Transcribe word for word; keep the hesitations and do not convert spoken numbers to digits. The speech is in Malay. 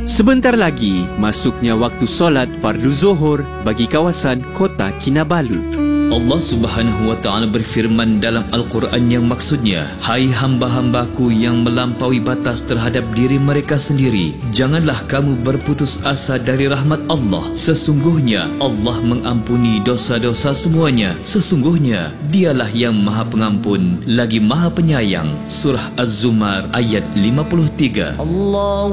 Sebentar lagi, masuknya waktu solat fardu zuhur bagi kawasan Kota Kinabalu. Allah Subhanahu wa taala berfirman dalam Al-Quran yang maksudnya, hai hamba-hambaku yang melampaui batas terhadap diri mereka sendiri, janganlah kamu berputus asa dari rahmat Allah. Sesungguhnya Allah mengampuni dosa-dosa semuanya. Sesungguhnya Dialah yang Maha Pengampun lagi Maha Penyayang. Surah Az-Zumar ayat lima puluh tiga. Allah